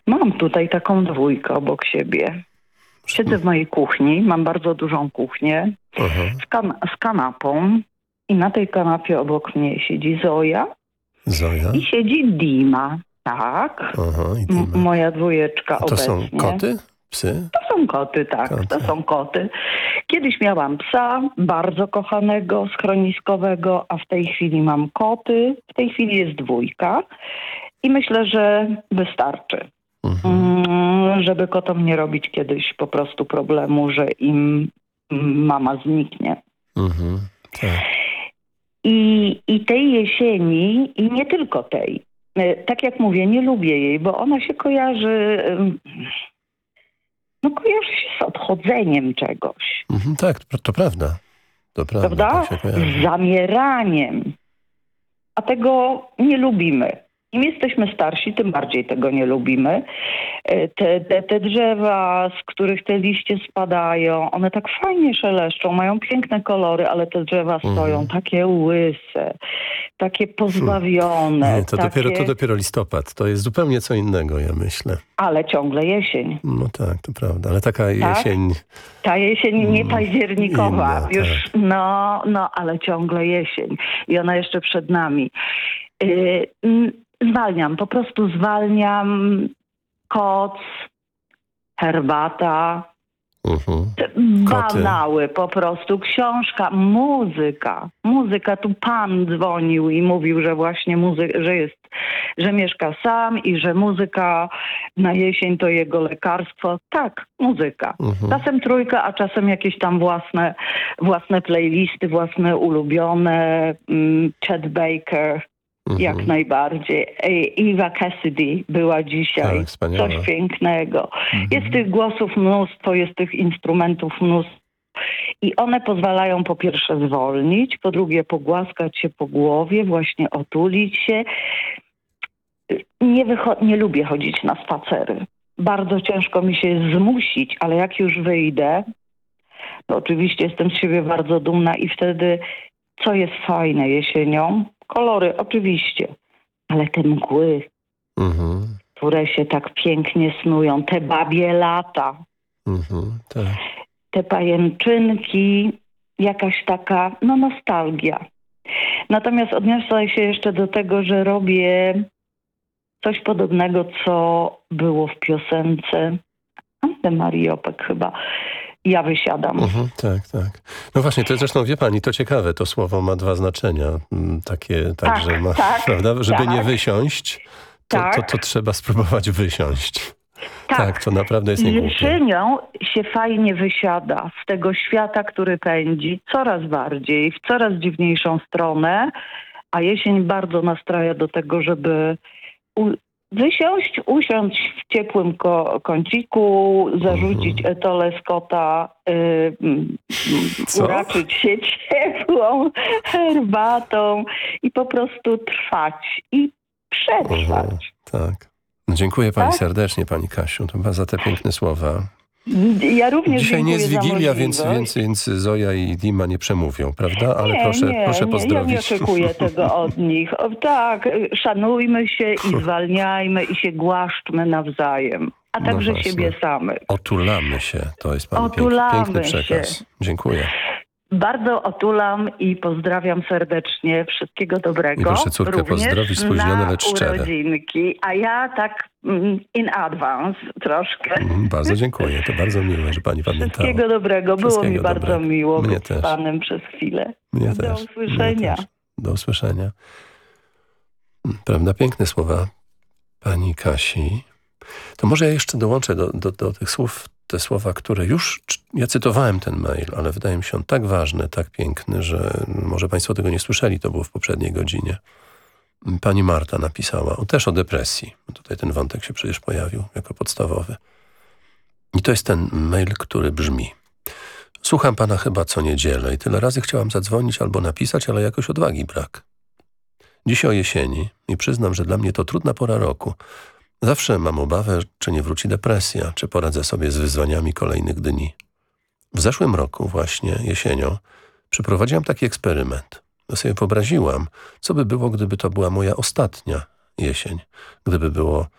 Mam tutaj taką dwójkę obok siebie. Siedzę w mojej kuchni, mam bardzo dużą kuchnię z kanapą i na tej kanapie obok mnie siedzi Zoja i siedzi Dima. Tak, I Dima. Moja dwójeczka to obecnie. Są koty? Psy? To są koty, tak, to są koty. Kiedyś miałam psa, bardzo kochanego, schroniskowego, a w tej chwili mam koty. W tej chwili jest dwójka i myślę, że wystarczy. Żeby kotom nie robić kiedyś po prostu problemu, że im mama zniknie. Tak. I tej jesieni, i nie tylko tej, tak jak mówię, nie lubię jej, bo ona się kojarzy, kojarzy się z odchodzeniem czegoś. Tak, to prawda. To prawda? Tak się kojarzy. Z zamieraniem. A tego nie lubimy. Im jesteśmy starsi, tym bardziej tego nie lubimy. Te drzewa, z których te liście spadają, one tak fajnie szeleszczą, mają piękne kolory, ale te drzewa stoją takie łyse, takie pozbawione. Nie, to dopiero listopad. To jest zupełnie co innego, ja myślę. Ale ciągle jesień. No tak, to prawda. Ale taka jesień... Ta jesień nie październikowa. Inna, już, tak. ale ciągle jesień. I ona jeszcze przed nami. Zwalniam, po prostu zwalniam. Koc, herbata, banały po prostu, książka, muzyka. Tu pan dzwonił i mówił, że właśnie że mieszka sam i że muzyka na jesień to jego lekarstwo. Tak, muzyka. Czasem trójka, a czasem jakieś tam własne playlisty, własne ulubione, Chet Baker. Jak najbardziej. Eva Cassidy była dzisiaj. Coś pięknego. Jest tych głosów mnóstwo, jest tych instrumentów mnóstwo. I one pozwalają po pierwsze zwolnić, po drugie pogłaskać się po głowie, właśnie otulić się. Nie lubię chodzić na spacery. Bardzo ciężko mi się jest zmusić, ale jak już wyjdę, to oczywiście jestem z siebie bardzo dumna i wtedy, co jest fajne jesienią, kolory oczywiście, ale te mgły, które się tak pięknie snują, te babie lata, tak. te pajęczynki, jakaś taka, nostalgia. Natomiast odniosę się jeszcze do tego, że robię coś podobnego, co było w piosence Anny Marii Opek chyba. Ja wysiadam. Tak. No właśnie, to zresztą wie pani, to ciekawe, to słowo ma dwa znaczenia. Takie, że ma, prawda? Żeby nie wysiąść, to trzeba spróbować wysiąść. Tak, to naprawdę jest niegłupie. Jesienią się fajnie wysiada z tego świata, który pędzi coraz bardziej, w coraz dziwniejszą stronę, a jesień bardzo nastraja do tego, żeby usiąść w ciepłym kąciku, zarzucić etolę z kota, uraczyć się ciepłą herbatą i po prostu trwać i przetrwać. Tak. No dziękuję pani serdecznie, pani Kasiu, za te piękne słowa. Ja również dzisiaj nie jest Wigilia, więc Zoja i Dima nie przemówią, prawda? Ale proszę pozdrowić. Ja nie oczekuję tego od nich. Tak, szanujmy się i zwalniajmy i się głaszczmy nawzajem. A także siebie samych. Otulamy się. To jest pani piękny przekaz. Dziękuję. Bardzo otulam i pozdrawiam serdecznie. Wszystkiego dobrego. I proszę córkę pozdrowić, spóźnione, lecz szczere. Urodzinki. A ja tak in advance troszkę. Bardzo dziękuję. To bardzo miłe, że pani pamiętała. Wszystkiego dobrego. Było mi bardzo miło być z panem przez chwilę. Mnie Do też. usłyszenia. Do usłyszenia. Prawda? Piękne słowa pani Kasi. To może ja jeszcze dołączę do tych słów te słowa, które już... Ja cytowałem ten mail, ale wydaje mi się on tak ważny, tak piękny, że może państwo tego nie słyszeli, to było w poprzedniej godzinie. Pani Marta napisała, też o depresji. Tutaj ten wątek się przecież pojawił jako podstawowy. I to jest ten mail, który brzmi: słucham pana chyba co niedzielę i tyle razy chciałam zadzwonić albo napisać, ale jakoś odwagi brak. Dziś o jesieni i przyznam, że dla mnie to trudna pora roku. Zawsze mam obawę, czy nie wróci depresja, czy poradzę sobie z wyzwaniami kolejnych dni. W zeszłym roku, właśnie jesienią, przeprowadziłam taki eksperyment. Ja sobie wyobraziłam, co by było, gdyby to była moja ostatnia jesień. Gdyby było